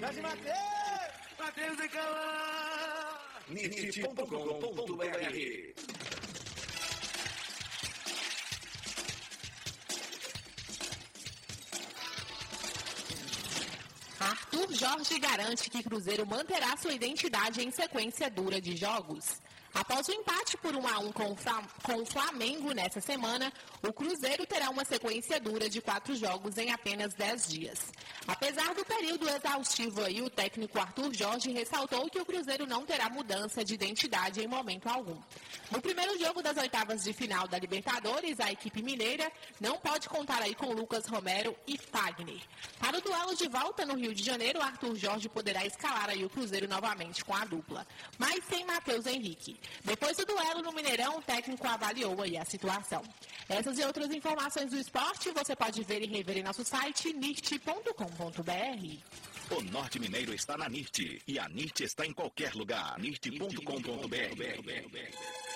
Jorge Matheus e Cauã! NIT.com.br. Arthur Jorge garante que Cruzeiro manterá sua identidade em sequência dura de jogos. Após o empate por 1-1 com o Flamengo nessa semana, o Cruzeiro terá uma sequência dura de 4 jogos em apenas 10 dias. Apesar do período exaustivo aí, o técnico Arthur Jorge ressaltou que o Cruzeiro não terá mudança de identidade em momento algum. No primeiro jogo das oitavas de final da Libertadores, a equipe mineira não pode contar aí com Lucas Romero e Fagner. Para o duelo de volta no Rio de Janeiro, Arthur Jorge poderá escalar aí o Cruzeiro novamente com a dupla, mas sem Matheus Henrique. Depois do duelo no Mineirão, o técnico avaliou aí a situação. Essas e outras informações do esporte você pode ver e rever em nosso site NIT.com.br. O Norte Mineiro está na NIT e a NIT está em qualquer lugar. NIT.com.br.